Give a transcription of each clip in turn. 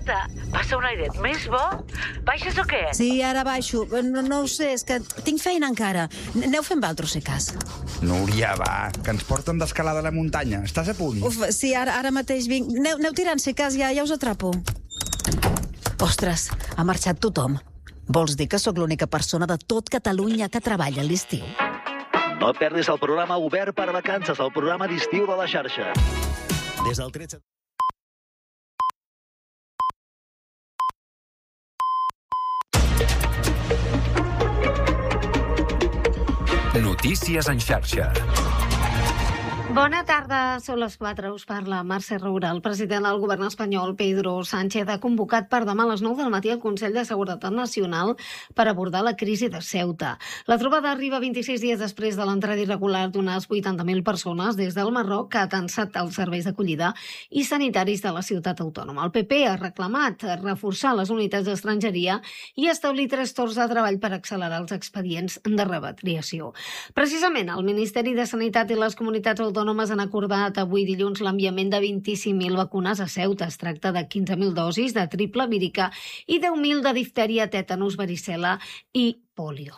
Marta, passa un airet més bo. Baixes o què? Sí, ara baixo. No ho sé, és que tinc feina encara. Aneu fent valtros, si cas. Núria, va, que ens porten d'escalada a la muntanya. Estàs a punt? Uf, sí, ara mateix vinc. Aneu tirant, si cas, ja us atrapo. Ostres, ha marxat tothom. Vols dir que sóc l'única persona de tot Catalunya que treballa a l'estiu? No et perdis el programa Obert per Vacances, el programa d'estiu de la xarxa. Des del 13... Notícies en xarxa. Bona tarda, són les 4, us parla Mercè Roura. El president del govern espanyol, Pedro Sánchez, ha convocat per demà a les 9 del matí el Consell de Seguretat Nacional per abordar la crisi de Ceuta. La trobada arriba 26 dies després de l'entrada irregular d'unes 80.000 persones des del Marroc que ha tensat els serveis d'acollida i sanitaris de la ciutat autònoma. El PP ha reclamat reforçar les unitats d'estrangeria i establir 3 torns de treball per accelerar els expedients de repatriació. Precisament, el Ministeri de Sanitat i les comunitats autònomes han acordat avui dilluns l'enviament de 25.000 vacunes a Ceuta. Es tracta de 15.000 dosis de triple vírica i 10.000 de diftèria, tètanus, varicel·la i pòlio.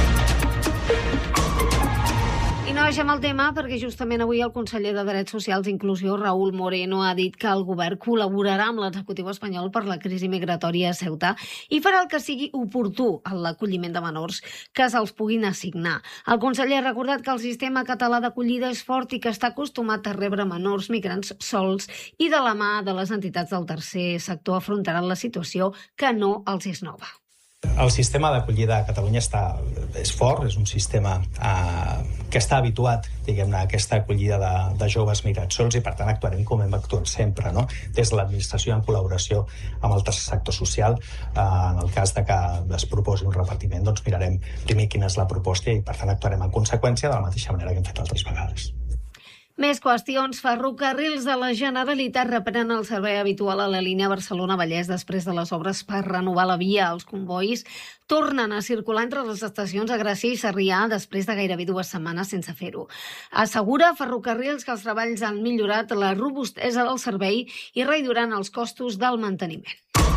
I no deixem el tema perquè justament avui el conseller de Drets Socials i Inclusió, Raúl Moreno, ha dit que el govern col·laborarà amb l'executiu espanyol per la crisi migratòria a Ceuta i farà el que sigui oportú en l'acolliment de menors que se'ls puguin assignar. El conseller ha recordat que el sistema català d'acollida és fort i que està acostumat a rebre menors migrants sols i de la mà de les entitats del tercer sector afrontaran la situació que no els és nova. El sistema d'acollida a Catalunya és fort, és un sistema que està habituat, diguem-ne, a aquesta acollida de joves migrats sols i, per tant, actuarem com hem actuat sempre, no? Des de l'administració en col·laboració amb el tercer sector social. En el cas de que es proposi un repartiment, doncs mirarem primer quina és la proposta i, per tant, actuarem en conseqüència de la mateixa manera que hem fet altres vegades. Més qüestions. Ferrocarrils de la Generalitat reprenen el servei habitual a la línia Barcelona-Vallès després de les obres per renovar la via. Els convois tornen a circular entre les estacions de Gràcia i Sarrià després de gairebé 2 setmanes sense fer-ho. Assegura Ferrocarrils que els treballs han millorat la robustesa del servei i reduiran els costos del manteniment.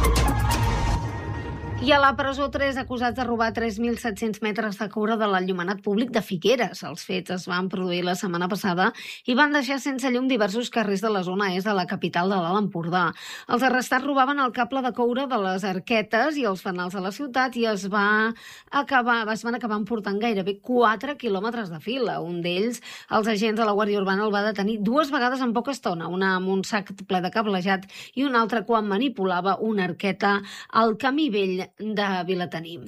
I a la presó 3 acusats de robar 3.700 metres de coure de l'enllumenat públic de Figueres. Els fets es van produir la setmana passada i van deixar sense llum diversos carrers de la zona est de la capital de l'Alt Empordà. Els arrestats robaven el cable de coure de les arquetes i els fanals de la ciutat i es van acabar emportant gairebé 4 quilòmetres de fil. Un d'ells, els agents de la Guàrdia Urbana, el va detenir 2 vegades en poca estona, una amb un sac ple de cablejat i una altra quan manipulava una arqueta al camí vell de Vilatenim.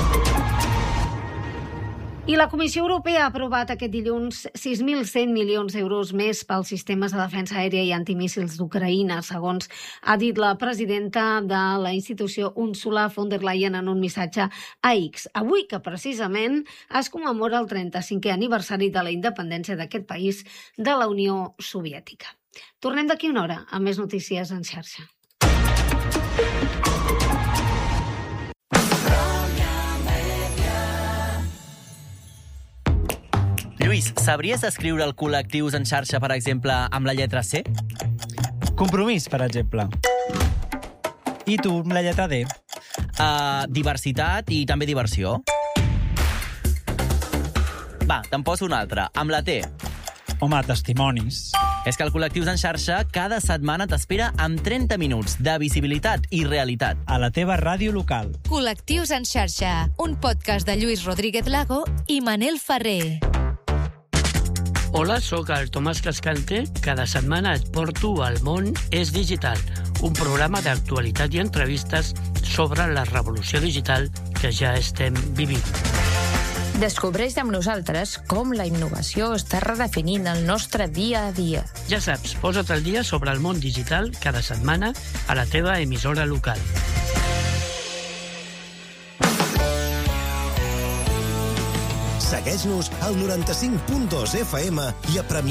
I la Comissió Europea ha aprovat aquest dilluns 6.100 milions d'euros més pels sistemes de defensa aèria i antimíssils d'Ucraïna, segons ha dit la presidenta de la institució Ursula von der Leyen en un missatge a X. Avui, que precisament es commemora el 35è aniversari de la independència d'aquest país de la Unió Soviètica. Tornem d'aquí una hora amb més notícies en xarxa. Lluís, sabries escriure el col·lectius en xarxa, per exemple, amb la lletra C? Compromís, per exemple. I tu, amb la lletra D? Diversitat i també diversió. Va, te'n poso una altra, amb la T. Home, testimonis. És que el Col·lectius en xarxa cada setmana t'espera amb 30 minuts de visibilitat i realitat. A la teva ràdio local. Col·lectius en xarxa, un podcast de Lluís Rodríguez Lago i Manel Ferrer. Hola, sóc el Tomàs Cascante. Cada setmana et porto al Món és Digital, un programa d'actualitat i entrevistes sobre la revolució digital que ja estem vivint. Descobreix amb nosaltres com la innovació està redefinint el nostre dia a dia. Ja saps, posa't al dia sobre el món digital cada setmana a la teva emissora local. Segueix-nos al 95.2 FM i a